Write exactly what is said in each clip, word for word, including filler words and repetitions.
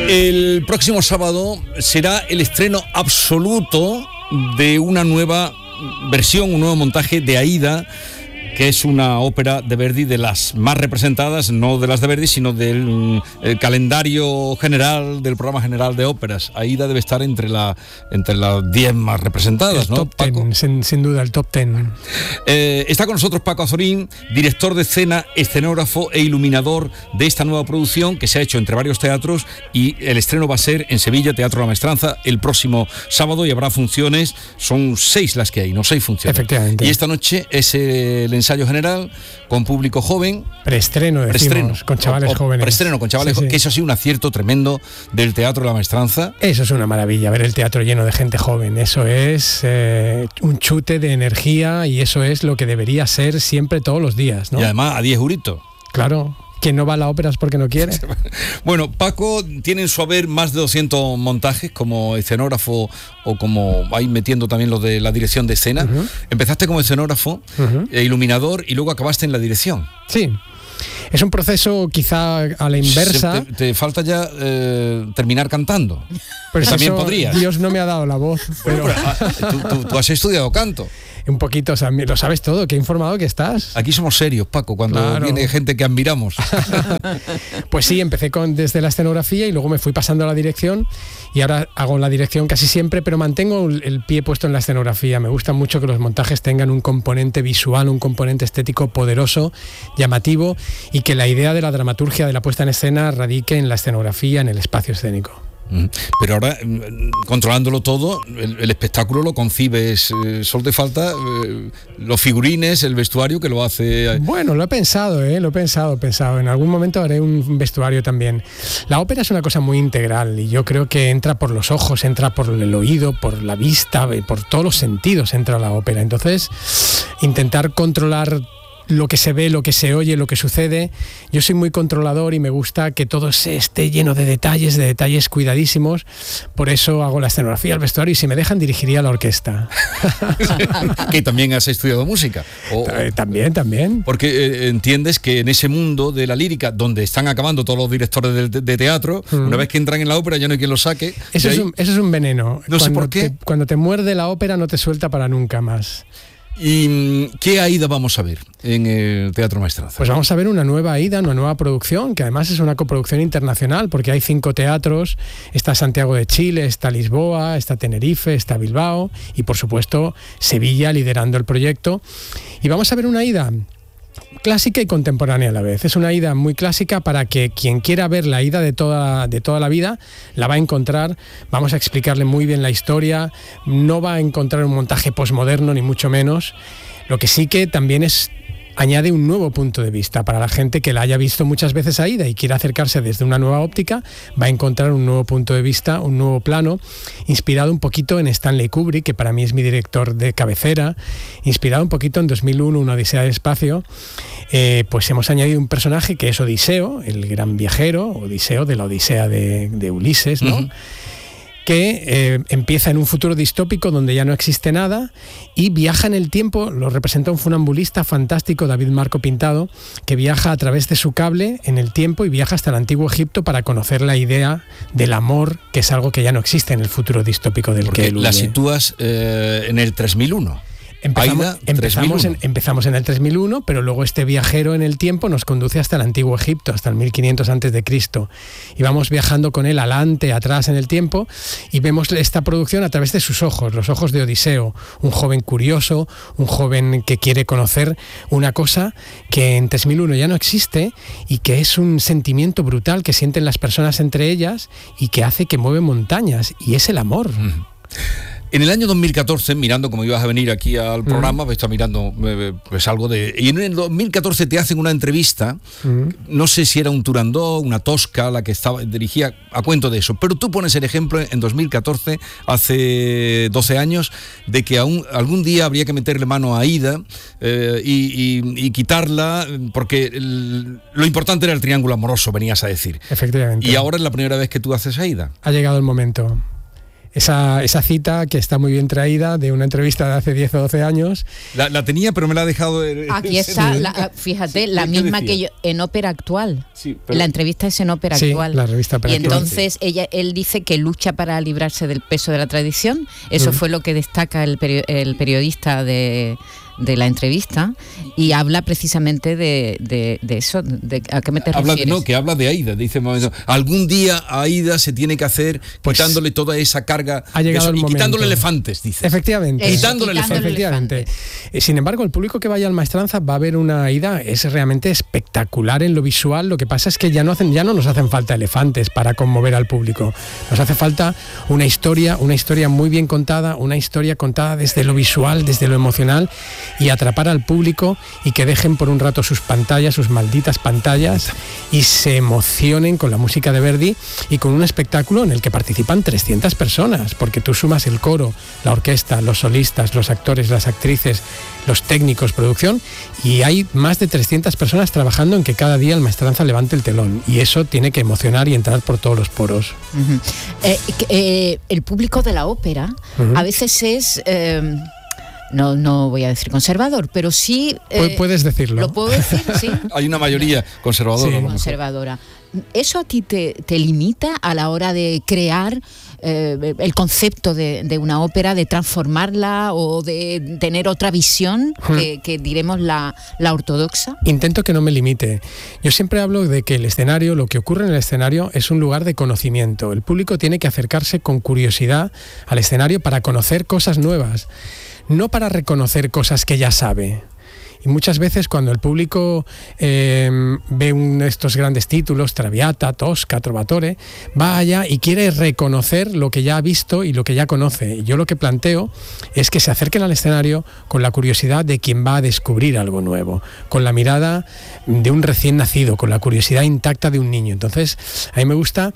El próximo sábado será el estreno absoluto de una nueva versión, un nuevo montaje de Aída, que es una ópera de Verdi de las más representadas, no de las de Verdi, sino del el calendario general, del programa general de óperas. Aída debe estar entre la entre las diez más representadas, el ¿no? Top ten, sin, sin duda, el top ten. Eh, está con nosotros Paco Azorín, director de escena, escenógrafo e iluminador de esta nueva producción que se ha hecho entre varios teatros, y el estreno va a ser en Sevilla, Teatro La Maestranza, el próximo sábado, y habrá funciones, son seis las que hay, no seis funciones. Efectivamente. Y esta noche es el ensayo general con público joven. Preestreno, decimos, preestreno, con chavales o, o jóvenes. Preestreno con chavales sí, jóvenes, sí. que eso ha sido un acierto tremendo del Teatro La Maestranza. Eso es una maravilla, ver el teatro lleno de gente joven. Eso es eh, un chute de energía, y eso es lo que debería ser siempre, todos los días, ¿no? Y además a diez euritos. Claro. Quien no va a la ópera es porque no quiere. Bueno, Paco tiene en su haber más de doscientos montajes como escenógrafo, o como ahí metiendo también lo de la dirección de escena. Uh-huh. Empezaste como escenógrafo, uh-huh. e iluminador, y luego acabaste en la dirección. Sí. Es un proceso quizá a la inversa. Te, te falta ya eh, terminar cantando. Pero también eso, podrías. Dios no me ha dado la voz. Pero... Bueno, pero, tú, tú, tú has estudiado canto. Un poquito, o sea, lo sabes todo, qué informado que estás. Aquí somos serios, Paco, cuando claro. viene gente que admiramos. Pues sí, empecé con, desde la escenografía, y luego me fui pasando a la dirección, y ahora hago la dirección casi siempre, pero mantengo el pie puesto en la escenografía. Me gusta mucho que los montajes tengan un componente visual, un componente estético poderoso, llamativo, y que la idea de la dramaturgia, de la puesta en escena, radique en la escenografía, en el espacio escénico. Pero ahora, controlándolo todo, el, el espectáculo lo concibes, eh, solo te falta eh, los figurines, el vestuario, que lo hace... Bueno, lo he pensado, ¿eh? lo he pensado, pensado. En algún momento haré un vestuario también. La ópera es una cosa muy integral, y yo creo que entra por los ojos, entra por el oído, por la vista, por todos los sentidos entra la ópera. Entonces, intentar controlar lo que se ve, lo que se oye, lo que sucede. Yo soy muy controlador y me gusta que todo se esté lleno de detalles, de detalles cuidadísimos. Por eso hago la escenografía, el vestuario, y si me dejan dirigiría la orquesta. Que también has estudiado música. O, también, también. Porque eh, entiendes que en ese mundo de la lírica, donde están acabando todos los directores de, de, de teatro, mm. una vez que entran en la ópera ya no hay quien los saque. Eso, es un, eso es un veneno. No cuando sé por qué. Te, cuando te muerde la ópera no te suelta para nunca más. ¿Y qué Aída vamos a ver en el Teatro Maestranza? Pues vamos a ver una nueva Aída, una nueva producción, que además es una coproducción internacional, porque hay cinco teatros. Está Santiago de Chile, está Lisboa, está Tenerife, está Bilbao, y por supuesto Sevilla liderando el proyecto. Y vamos a ver una Aída clásica y contemporánea a la vez. Es una Aída muy clásica para que quien quiera ver la Aída de toda, de toda la vida la va a encontrar. Vamos a explicarle muy bien la historia. No va a encontrar un montaje posmoderno, ni mucho menos. Lo que sí que también es añade un nuevo punto de vista para la gente que la haya visto muchas veces Aída y quiera acercarse desde una nueva óptica. Va a encontrar un nuevo punto de vista, un nuevo plano, inspirado un poquito en Stanley Kubrick, que para mí es mi director de cabecera, inspirado un poquito en dos mil uno, Una Odisea del Espacio. Eh, pues hemos añadido un personaje que es Odiseo, el gran viajero, Odiseo de la Odisea de, de Ulises, ¿no? Uh-huh. que eh, empieza en un futuro distópico donde ya no existe nada, y viaja en el tiempo. Lo representa un funambulista fantástico, David Marco Pintado, que viaja a través de su cable en el tiempo y viaja hasta el antiguo Egipto para conocer la idea del amor, que es algo que ya no existe en el futuro distópico del Porque que él huye. La sitúas eh, en el tres mil uno. Empezamos, Aída, empezamos, en, empezamos en el tres mil uno, pero luego este viajero en el tiempo nos conduce hasta el antiguo Egipto, hasta el mil quinientos antes de Cristo, y vamos viajando con él adelante, atrás en el tiempo, y vemos esta producción a través de sus ojos, los ojos de Odiseo, un joven curioso, un joven que quiere conocer una cosa que en tres mil uno ya no existe, y que es un sentimiento brutal que sienten las personas entre ellas y que hace que mueve montañas, y es el amor. Mm. En el año dos mil catorce, mirando como ibas a venir aquí al programa, mm. estaba mirando pues algo de... Y en el dos mil catorce te hacen una entrevista, mm. no sé si era un Turandot, una Tosca, la que estaba dirigía a cuento de eso, pero tú pones el ejemplo en dos mil catorce, hace doce años, de que aún, algún día habría que meterle mano a Aída eh, y, y, y quitarla, porque el, lo importante era el triángulo amoroso, venías a decir. Efectivamente. Y ahora es la primera vez que tú haces Aída. Ha llegado el momento. Esa, esa cita que está muy bien traída de una entrevista de hace diez o doce años. La, la tenía, pero me la ha dejado... De, Aquí está, la, fíjate, la misma que yo, en Ópera Actual. Sí, pero... La entrevista es en Ópera sí, Actual. La revista Ópera y entonces sí. ella, él dice que lucha para librarse del peso de la tradición. Eso mm. fue lo que destaca el, peri- el periodista de... de la entrevista, y habla precisamente de, de, de eso. De, ¿A qué me te habla, refieres? No, que habla de Aida. Dice, algún día a Aida se tiene que hacer pues quitándole toda esa carga ha llegado eso, el y momento. quitándole elefantes, dice. Efectivamente. Eso, quitándole, quitándole elefantes. Efectivamente. Sin embargo, el público que vaya al Maestranza va a ver una Aida, es realmente espectacular en lo visual. Lo que pasa es que ya no, hacen, ya no nos hacen falta elefantes para conmover al público. Nos hace falta una historia, una historia muy bien contada, una historia contada desde lo visual, desde lo emocional, y atrapar al público y que dejen por un rato sus pantallas, sus malditas pantallas, y se emocionen con la música de Verdi y con un espectáculo en el que participan trescientas personas, porque tú sumas el coro, la orquesta, los solistas, los actores, las actrices, los técnicos, producción, y hay más de trescientas personas trabajando en que cada día el Maestranza levante el telón, y eso tiene que emocionar y entrar por todos los poros. Uh-huh. eh, eh, el público de la ópera uh-huh. a veces es... Eh, No, no voy a decir conservador, pero sí... Eh, Puedes decirlo. ¿Lo puedo decir? Sí. Hay una mayoría conservadora. Sí, conservadora. ¿Eso a ti te, te limita a la hora de crear eh, el concepto de, de una ópera, de transformarla o de tener otra visión que, que diremos la, la ortodoxa? Intento que no me limite. Yo siempre hablo de que el escenario, lo que ocurre en el escenario es un lugar de conocimiento. El público tiene que acercarse con curiosidad al escenario para conocer cosas nuevas, no para reconocer cosas que ya sabe. Y muchas veces cuando el público eh, ve un, estos grandes títulos, Traviata, Tosca, Trovatore, va allá y quiere reconocer lo que ya ha visto y lo que ya conoce. Y yo lo que planteo es que se acerquen al escenario con la curiosidad de quien va a descubrir algo nuevo, con la mirada de un recién nacido, con la curiosidad intacta de un niño. Entonces, a mí me gusta...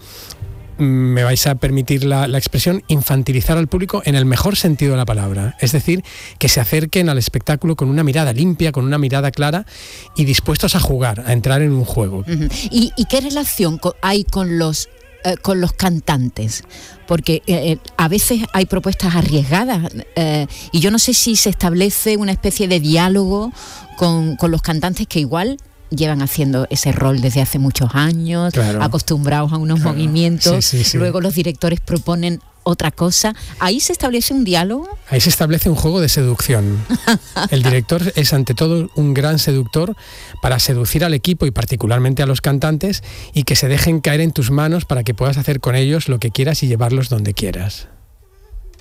me vais a permitir la, la expresión, infantilizar al público en el mejor sentido de la palabra. Es decir, que se acerquen al espectáculo con una mirada limpia, con una mirada clara y dispuestos a jugar, a entrar en un juego. Uh-huh. ¿Y, ¿Y qué relación hay con los, eh, con los cantantes? Porque eh, a veces hay propuestas arriesgadas eh, y yo no sé si se establece una especie de diálogo con, con los cantantes que igual... llevan haciendo ese rol desde hace muchos años, claro. acostumbrados a unos claro. movimientos, sí, sí, sí. Luego los directores proponen otra cosa. ¿Ahí se establece un diálogo? Ahí se establece un juego de seducción. El director es ante todo un gran seductor para seducir al equipo y particularmente a los cantantes y que se dejen caer en tus manos para que puedas hacer con ellos lo que quieras y llevarlos donde quieras.